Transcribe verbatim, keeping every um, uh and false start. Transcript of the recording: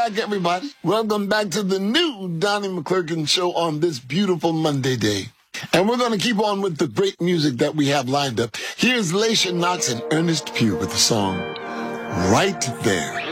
Back, everybody. Welcome back to the new Donnie McClurkin show on this beautiful Monday day. And we're going to keep on with the great music that we have lined up. Here's Laisha Knox and Ernest Pugh with the song Right There.